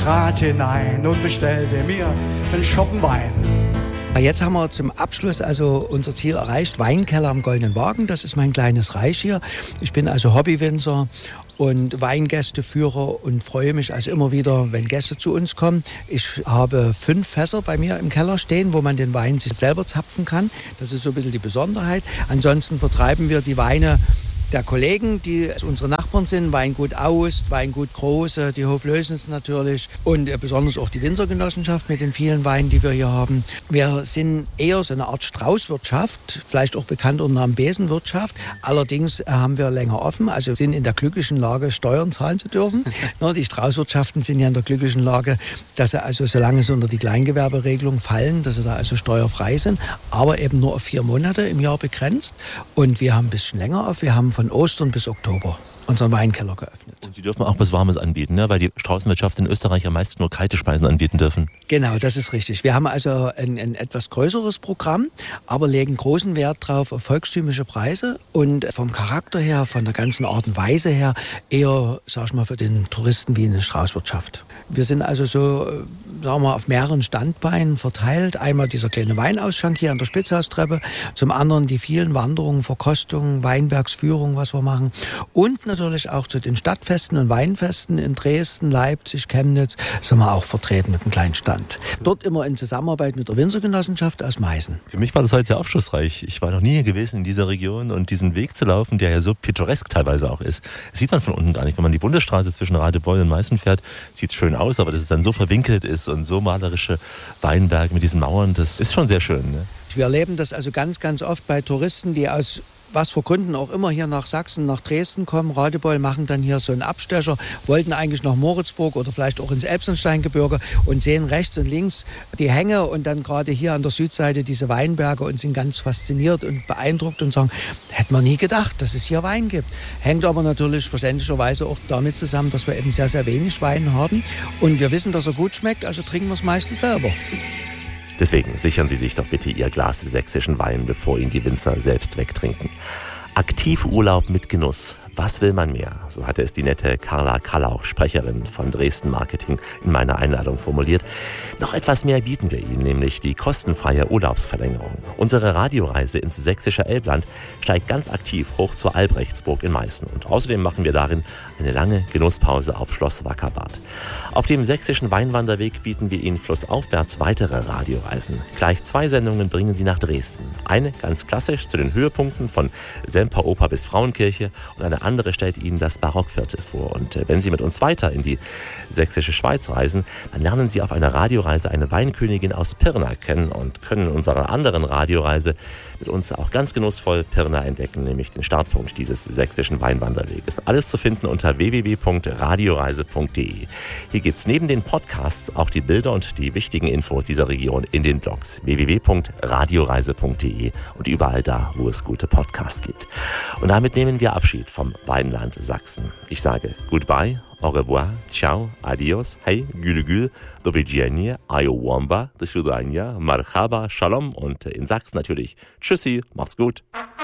trat hinein und bestellte mir einen Schoppen Wein. Jetzt haben wir zum Abschluss also unser Ziel erreicht, Weinkeller am Goldenen Wagen. Das ist mein kleines Reich hier. Ich bin also Hobbywinzer und Weingästeführer und freue mich also immer wieder, wenn Gäste zu uns kommen. Ich habe 5 Fässer bei mir im Keller stehen, wo man den Wein sich selber zapfen kann. Das ist so ein bisschen die Besonderheit. Ansonsten vertreiben wir die Weine der Kollegen, die unsere Nachbarn sind, Weingut Aust, Weingut Große, die Hoflößnitz natürlich und besonders auch die Winzergenossenschaft mit den vielen Weinen, die wir hier haben. Wir sind eher so eine Art Straußwirtschaft, vielleicht auch bekannt unter Namen Besenwirtschaft. Allerdings haben wir länger offen, also sind in der glücklichen Lage, Steuern zahlen zu dürfen. Die Straußwirtschaften sind ja in der glücklichen Lage, dass sie also, solange sie unter die Kleingewerberegelung fallen, dass sie da also steuerfrei sind, aber eben nur auf 4 Monate im Jahr begrenzt. Und wir haben ein bisschen länger auf, wir haben von Ostern bis Oktober unseren Weinkeller geöffnet. Und Sie dürfen auch was Warmes anbieten, ne? Weil die Straußenwirtschaft in Österreich am meisten nur kalte Speisen anbieten dürfen. Genau, das ist richtig. Wir haben also ein etwas größeres Programm, aber legen großen Wert drauf auf volkstümliche Preise und vom Charakter her, von der ganzen Art und Weise her, eher, sag ich mal, für den Touristen wie eine Straußwirtschaft. Wir sind also so, sagen wir, auf mehreren Standbeinen verteilt. Einmal dieser kleine Weinausschank hier an der Spitzhaustreppe, zum anderen die vielen Wanderungen, Verkostungen, Weinbergsführungen, was wir machen und natürlich auch zu den Stadtfesten und Weinfesten in Dresden, Leipzig, Chemnitz sind wir auch vertreten mit einem kleinen Stand. Dort immer in Zusammenarbeit mit der Winzergenossenschaft aus Meißen. Für mich war das heute sehr aufschlussreich. Ich war noch nie hier gewesen in dieser Region und diesen Weg zu laufen, der ja so pittoresk teilweise auch ist. Das sieht man von unten gar nicht. Wenn man die Bundesstraße zwischen Radebeul und Meißen fährt, sieht es schön aus, aber dass es dann so verwinkelt ist und so malerische Weinberge mit diesen Mauern, das ist schon sehr schön. Ne? Wir erleben das also ganz, ganz oft bei Touristen, die aus was für Gründen auch immer hier nach Sachsen, nach Dresden kommen. Radebeul machen dann hier so einen Abstecher, wollten eigentlich nach Moritzburg oder vielleicht auch ins Elbsandsteingebirge und sehen rechts und links die Hänge und dann gerade hier an der Südseite diese Weinberge und sind ganz fasziniert und beeindruckt und sagen, hätte man nie gedacht, dass es hier Wein gibt. Hängt aber natürlich verständlicherweise auch damit zusammen, dass wir eben sehr, sehr wenig Wein haben und wir wissen, dass er gut schmeckt, also trinken wir es meistens selber. Deswegen sichern Sie sich doch bitte Ihr Glas sächsischen Wein, bevor ihn die Winzer selbst wegtrinken. Aktivurlaub mit Genuss. Was will man mehr? So hatte es die nette Carla Kallau, Sprecherin von Dresden Marketing, in meiner Einladung formuliert. Noch etwas mehr bieten wir Ihnen, nämlich die kostenfreie Urlaubsverlängerung. Unsere Radioreise ins sächsische Elbland steigt ganz aktiv hoch zur Albrechtsburg in Meißen. Und außerdem machen wir darin eine lange Genusspause auf Schloss Wackerbad. Auf dem sächsischen Weinwanderweg bieten wir Ihnen flussaufwärts weitere Radioreisen. Gleich 2 Sendungen bringen Sie nach Dresden. Eine ganz klassisch zu den Höhepunkten von Semperoper bis Frauenkirche und eine andere stellt Ihnen das Barockviertel vor. Und wenn Sie mit uns weiter in die sächsische Schweiz reisen, dann lernen Sie auf einer Radioreise eine Weinkönigin aus Pirna kennen und können in unserer anderen Radioreise mit uns auch ganz genussvoll Pirna entdecken, nämlich den Startpunkt dieses sächsischen Weinwanderweges. Alles zu finden unter www.radioreise.de. Hier gibt es neben den Podcasts auch die Bilder und die wichtigen Infos dieser Region in den Blogs www.radioreise.de und überall da, wo es gute Podcasts gibt. Und damit nehmen wir Abschied vom Weinland Sachsen. Ich sage Goodbye, au revoir, ciao, adios, hey, gül gül, do widzenia, ayowamba, do swidania, marhaba, shalom und in Sachsen natürlich tschüssi, macht's gut.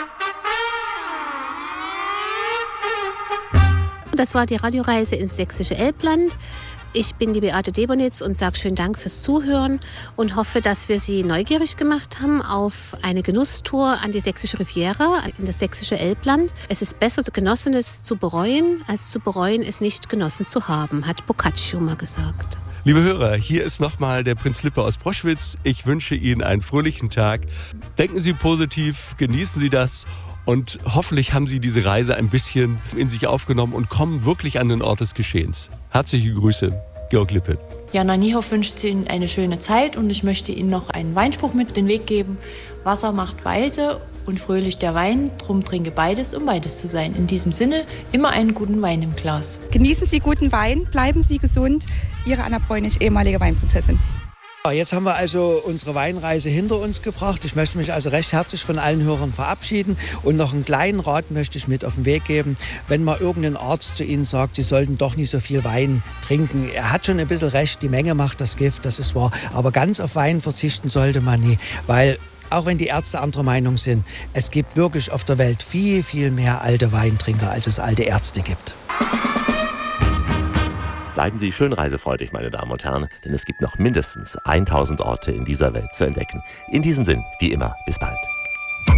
Das war die Radioreise ins sächsische Elbland. Ich bin die Beate Debernitz und sage schönen Dank fürs Zuhören und hoffe, dass wir Sie neugierig gemacht haben auf eine Genusstour an die sächsische Riviera, in das sächsische Elbland. Es ist besser, Genossenes zu bereuen, als zu bereuen, es nicht genossen zu haben, hat Boccaccio mal gesagt. Liebe Hörer, hier ist nochmal der Prinz Lippe aus Proschwitz. Ich wünsche Ihnen einen fröhlichen Tag. Denken Sie positiv, genießen Sie das. Und hoffentlich haben Sie diese Reise ein bisschen in sich aufgenommen und kommen wirklich an den Ort des Geschehens. Herzliche Grüße, Georg Lippe. Jana Niehoff wünscht Ihnen eine schöne Zeit und ich möchte Ihnen noch einen Weinspruch mit auf den Weg geben. Wasser macht weise und fröhlich der Wein, drum trinke beides, um beides zu sein. In diesem Sinne, immer einen guten Wein im Glas. Genießen Sie guten Wein, bleiben Sie gesund. Ihre Anna Bräunig, ehemalige Weinprinzessin. Jetzt haben wir also unsere Weinreise hinter uns gebracht. Ich möchte mich also recht herzlich von allen Hörern verabschieden und noch einen kleinen Rat möchte ich mit auf den Weg geben. Wenn mal irgendein Arzt zu Ihnen sagt, Sie sollten doch nicht so viel Wein trinken, er hat schon ein bisschen recht, die Menge macht das Gift, das ist wahr. Aber ganz auf Wein verzichten sollte man nie, weil auch wenn die Ärzte anderer Meinung sind, es gibt wirklich auf der Welt viel, viel mehr alte Weintrinker, als es alte Ärzte gibt. Bleiben Sie schön reisefreudig, meine Damen und Herren, denn es gibt noch mindestens 1000 Orte in dieser Welt zu entdecken. In diesem Sinn, wie immer, bis bald.